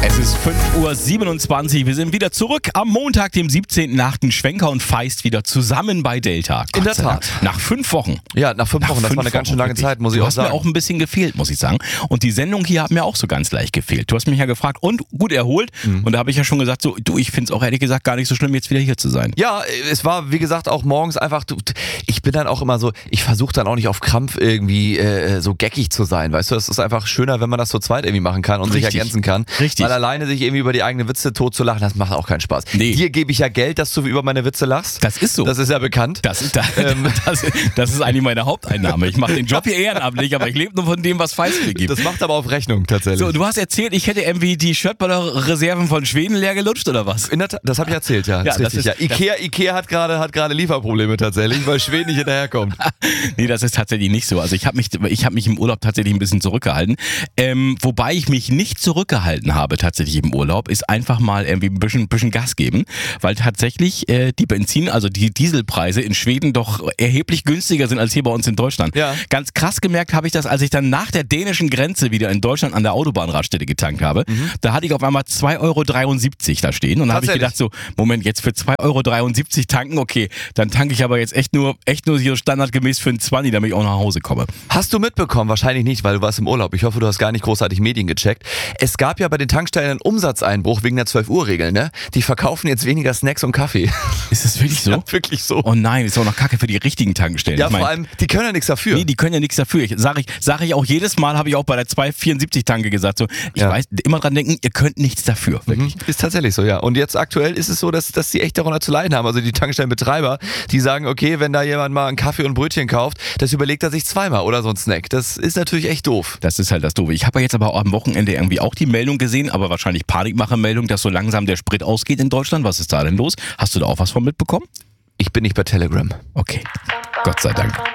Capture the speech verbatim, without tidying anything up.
Es ist fünf Uhr siebenundzwanzig. Wir sind wieder zurück am Montag, dem siebzehnten achten Schwenker und Feist wieder zusammen bei Delta. In der Tat. Nach fünf Wochen. Ja, nach fünf Nach Wochen. Das fünf war eine ganz schön Wochen, lange wirklich. Zeit, muss ich du auch hast sagen. mir auch ein bisschen gefehlt, muss ich sagen. Und die Sendung hier hat mir auch so ganz leicht gefehlt. Du hast mich ja gefragt und gut erholt. Mhm. Und da habe ich ja schon gesagt, so, du, ich finde es auch ehrlich gesagt gar nicht so schlimm, jetzt wieder hier zu sein. Ja, es war, wie gesagt, auch morgens einfach, du, ich bin dann auch immer so, ich versuche dann auch nicht auf Krampf irgendwie äh, so geckig zu sein, weißt du, es ist einfach schöner, wenn man das zu zweit irgendwie machen kann und Richtig. sich ergänzen kann. Richtig. Weil alleine sich irgendwie über die eigenen Witze tot zu lachen, das macht auch keinen Spaß. Nee. Dir gebe ich ja Geld, dass du über meine Witze lachst. Das ist so. Das ist ja bekannt. Das ist, das, das, das ist eigentlich meine Haupteinnahme. Ich mache den Job hier ehrenamtlich, aber ich lebe nur von dem, was Feist mir gibt. Das macht aber auf Rechnung tatsächlich. So, du hast erzählt, ich hätte irgendwie die Shirtballer-Reserven von Schweden leer gelutscht, oder was? In der Tat, das habe ich erzählt, ja. Ja, Das ist das richtig, ist- ja. Ikea, Ikea hat gerade hat gerade Lieferprobleme tatsächlich, weil Schweden nicht hinterherkommt. Nee, das ist tatsächlich nicht so. Also ich habe mich, ich hab mich im Urlaub tatsächlich ein bisschen zurückgehalten. Ähm, wobei ich mich nicht zurückgehalten habe tatsächlich im Urlaub, ist einfach mal irgendwie ein bisschen, bisschen Gas geben. Weil tatsächlich äh, die Benzin, also die Dieselpreise in Schweden doch erheblich günstiger sind als hier bei uns in Deutschland. Ja. Ganz krass gemerkt habe ich das, als ich dann nach der dänischen Grenze wieder in Deutschland an der Autobahnraststätte getankt habe. Mhm. Da hatte ich auf einmal zwei Euro dreiundsiebzig da stehen. Und da habe ich gedacht so, Moment, jetzt für zwei Euro dreiundsiebzig tanken, okay, dann tanke ich aber jetzt echt nur, echt nur hier standardgemäß für einen zwanzig, damit ich auch nach Hause komme. Hast du mitbekommen? Wahrscheinlich nicht, weil du warst im Urlaub. Ich hoffe, du hast gar nicht großartig Medien gecheckt. Es gab ja bei den Tankstellen einen Umsatzeinbruch wegen der zwölf-Uhr-Regel, ne? Die verkaufen jetzt weniger Snacks und Kaffee. Ist das wirklich so? Ja, wirklich so. Oh nein, ist auch noch Kacke für die richtigen Tankstellen. Ja, Ich mein, vor allem, die können ja nichts dafür. Nee, die können ja nichts dafür. Ich, sag, ich, sag ich auch jedes Mal, habe ich auch bei der zwei vierundsiebzig Tanke gesagt. So, ich Ja. weiß, immer dran denken, ihr könnt nichts dafür. Wirklich. Mhm. Ist tatsächlich so, ja. Und jetzt aktuell ist es so, dass, dass die echt darunter zu leiden haben. Also die Tankstellenbetreiber, die sagen, okay, wenn da jemand mal einen Kaffee und ein Brötchen kauft, das überlegt er sich zweimal oder so ein Snack. Das ist natürlich echt doof. Das ist halt das Doofe. Ich habe ja jetzt aber auch am Wochenende irgendwie auch die Meldung gesehen, aber wahrscheinlich Panikmacher-Meldung, dass so langsam der Sprit ausgeht in Deutschland. Was ist da denn los? Hast du da auch was von mitbekommen? Ich bin nicht bei Telegram. Okay, Gott sei Dank.